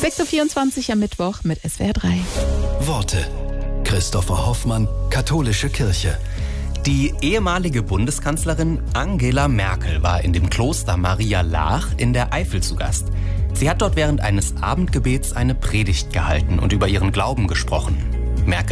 6.24 Uhr am Mittwoch mit SWR 3. Worte. Christopher Hoffmann, Katholische Kirche. Die ehemalige Bundeskanzlerin Angela Merkel war in dem Kloster Maria Laach in der Eifel zu Gast. Sie hat dort während eines Abendgebets eine Predigt gehalten und über ihren Glauben gesprochen. Merkel